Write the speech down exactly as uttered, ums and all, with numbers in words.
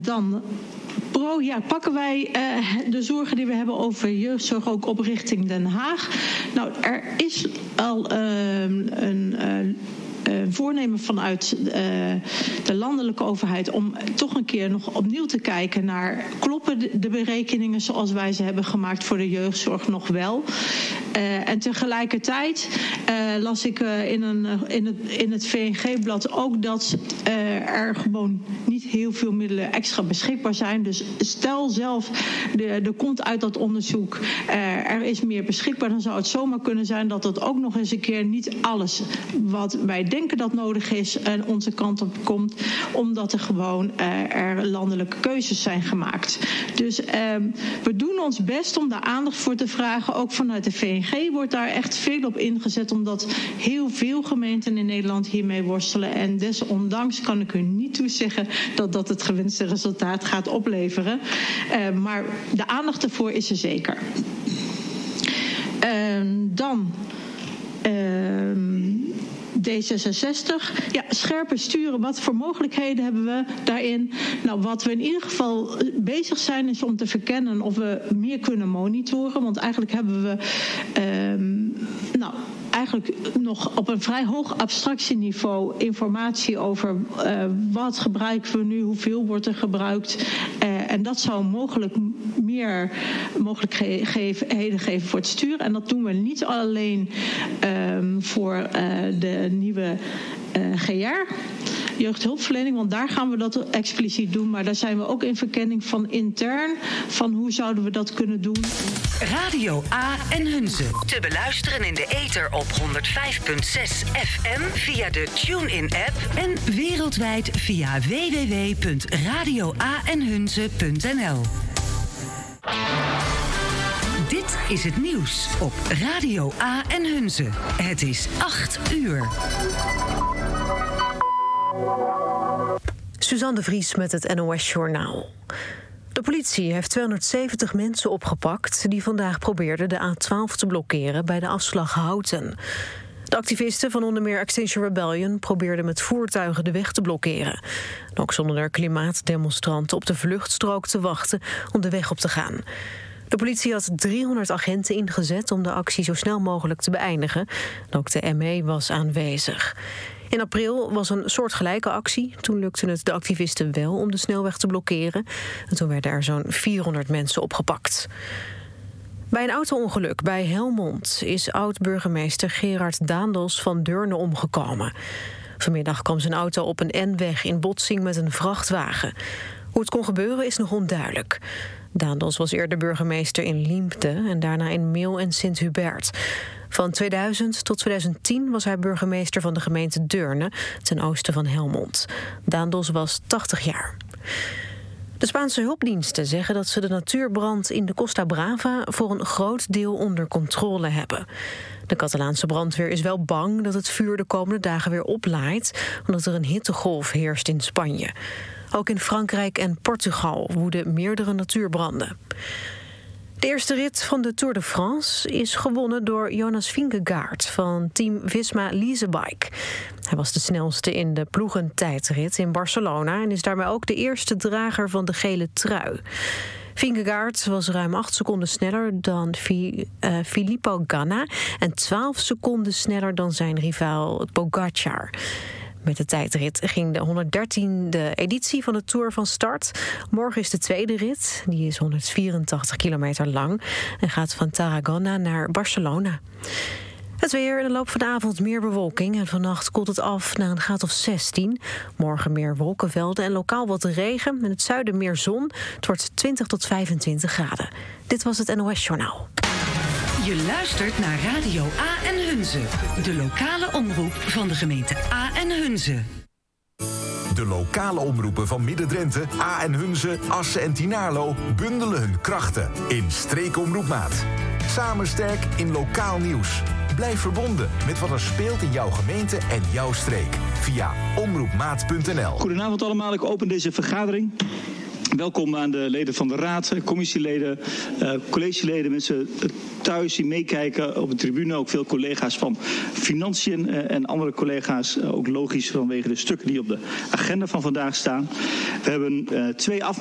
Dan pro, ja, pakken wij uh, de zorgen die we hebben over jeugdzorg ook op richting Den Haag. Nou, er is al uh, een... Uh, Uh, voornemen vanuit uh, de landelijke overheid om toch een keer nog opnieuw te kijken naar kloppen de, de berekeningen zoals wij ze hebben gemaakt voor de jeugdzorg nog wel. Uh, en tegelijkertijd uh, las ik uh, in, een, uh, in, het, in het V N G-blad ook dat uh, er gewoon niet heel veel middelen extra beschikbaar zijn. Dus stel zelf, de, er komt uit dat onderzoek, uh, er is meer beschikbaar, dan zou het zomaar kunnen zijn dat het ook nog eens een keer niet alles wat wij denken dat nodig is en onze kant op komt, omdat er gewoon uh, er landelijke keuzes zijn gemaakt. Dus uh, we doen ons best om daar aandacht voor te vragen. Ook vanuit de V N G wordt daar echt veel op ingezet, omdat heel veel gemeenten in Nederland hiermee worstelen. En desondanks kan ik u niet toezeggen dat dat het gewenste resultaat gaat opleveren. Uh, maar de aandacht ervoor is er zeker. Uh, dan... Uh, D zesenzestig, ja, scherper sturen. Wat voor mogelijkheden hebben we daarin? Nou, wat we in ieder geval bezig zijn is om te verkennen of we meer kunnen monitoren. Want eigenlijk hebben we um, nou, eigenlijk nog op een vrij hoog abstractieniveau informatie over uh, wat gebruiken we nu, hoeveel wordt er gebruikt. Uh, en dat zou mogelijk meer mogelijkheden geven voor het sturen. En dat doen we niet alleen um, voor uh, de nieuwe uh, G R, jeugdhulpverlening, want daar gaan we dat expliciet doen. Maar daar zijn we ook in verkenning van intern, van hoe zouden we dat kunnen doen. Radio A en Hunze. Te beluisteren in de ether op honderdvijf komma zes F M via de TuneIn-app en wereldwijd via w w w punt radio a en hunze punt n l. Dit is het nieuws op Radio A en Hunze. Het is acht uur. Suzanne de Vries met het N O S-journaal. De politie heeft tweehonderdzeventig mensen opgepakt die vandaag probeerden de A twaalf te blokkeren bij de afslag Houten. De activisten van onder meer Extinction Rebellion probeerden met voertuigen de weg te blokkeren. Ook stonden er klimaatdemonstranten op de vluchtstrook te wachten om de weg op te gaan. De politie had driehonderd agenten ingezet om de actie zo snel mogelijk te beëindigen. Ook de M E was aanwezig. In april was een soortgelijke actie. Toen lukte het de activisten wel om de snelweg te blokkeren. En toen werden er zo'n vierhonderd mensen opgepakt. Bij een auto-ongeluk bij Helmond is oud-burgemeester Gerard Daendels van Deurne omgekomen. Vanmiddag kwam zijn auto op een N-weg in botsing met een vrachtwagen. Hoe het kon gebeuren is nog onduidelijk. Daendels was eerder burgemeester in Liempde en daarna in Meel en Sint-Hubert. Van tweeduizend tot tweeduizend tien was hij burgemeester van de gemeente Deurne, ten oosten van Helmond. Daendels was tachtig jaar. De Spaanse hulpdiensten zeggen dat ze de natuurbrand in de Costa Brava voor een groot deel onder controle hebben. De Catalaanse brandweer is wel bang dat het vuur de komende dagen weer oplaait, omdat er een hittegolf heerst in Spanje. Ook in Frankrijk en Portugal woeden meerdere natuurbranden. De eerste rit van de Tour de France is gewonnen door Jonas Vingegaard van team Visma Leasebike. Hij was de snelste in de ploegentijdrit in Barcelona en is daarmee ook de eerste drager van de gele trui. Vingegaard was ruim acht seconden sneller dan Fi, uh, Filippo Ganna en twaalf seconden sneller dan zijn rivaal Pogacar. Met de tijdrit ging de honderddertiende editie van de Tour van start. Morgen is de tweede rit. Die is honderdvierentachtig kilometer lang en gaat van Tarragona naar Barcelona. Het weer, in de loop van de avond meer bewolking en vannacht koelt het af naar een graad of zestien. Morgen meer wolkenvelden en lokaal wat regen. In het zuiden meer zon. Het wordt twintig tot vijfentwintig graden. Dit was het N O S-journaal. Je luistert naar Radio A en Hunze, de lokale omroep van de gemeente A en Hunze. De lokale omroepen van Midden-Drenthe, A en Hunze, Assen en Tynaarlo bundelen hun krachten in Streekomroepmaat. Samen sterk in lokaal nieuws. Blijf verbonden met wat er speelt in jouw gemeente en jouw streek via omroepmaat punt n l. Goedenavond allemaal, ik open deze vergadering. Welkom aan de leden van de Raad, commissieleden, uh, collegeleden, mensen thuis die meekijken op de tribune. Ook veel collega's van Financiën uh, en andere collega's. Uh, ook logisch vanwege de stukken die op de agenda van vandaag staan. We hebben uh, twee afleveringen.